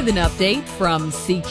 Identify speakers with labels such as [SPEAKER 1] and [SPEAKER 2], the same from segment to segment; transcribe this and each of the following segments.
[SPEAKER 1] With an update from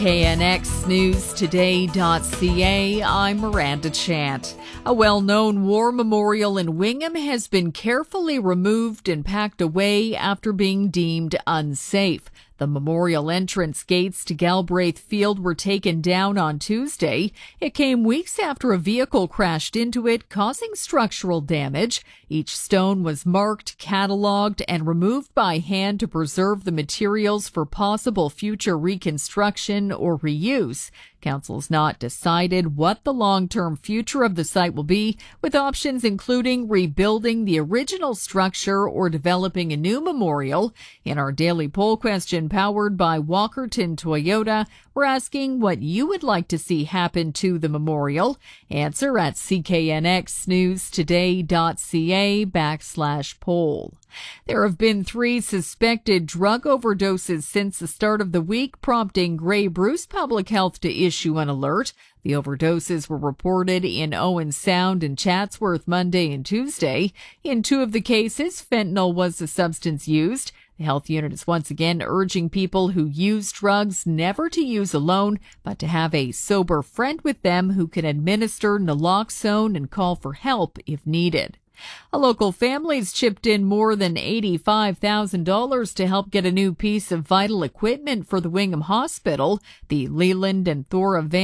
[SPEAKER 1] CKNXNewsToday.ca, I'm Miranda Chant. A well-known war memorial in Wingham has been carefully removed and packed away after being deemed unsafe. The memorial entrance gates to Galbraith Field were taken down on Tuesday. It came weeks after a vehicle crashed into it, causing structural damage. Each stone was marked, cataloged, and removed by hand to preserve the materials for possible future reconstruction or reuse. Council's not decided what the long-term future of the site will be, with options including rebuilding the original structure or developing a new memorial. In our daily poll question powered by Walkerton Toyota, we're asking what you would like to see happen to the memorial. Answer at cknxnewstoday.ca/poll. There have been 3 suspected drug overdoses since the start of the week, prompting Grey Bruce Public Health to issue an alert. The overdoses were reported in Owen Sound and Chatsworth Monday and Tuesday. In 2 of the cases, fentanyl was the substance used. The health unit is once again urging people who use drugs never to use alone, but to have a sober friend with them who can administer naloxone and call for help if needed. A local family's chipped in more than $85,000 to help get a new piece of vital equipment for the Wingham Hospital. The Leland and Thora Van